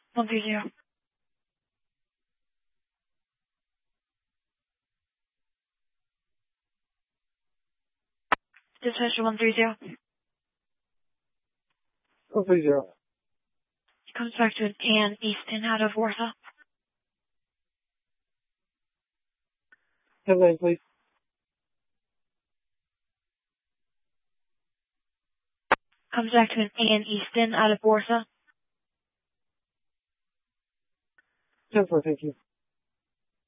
130. Dispatcher 130. 130. Comes back to an Ann Easton out of Warsaw. 10-9, please. Comes back to an Ann Easton out of Warsaw. 10-4, thank you.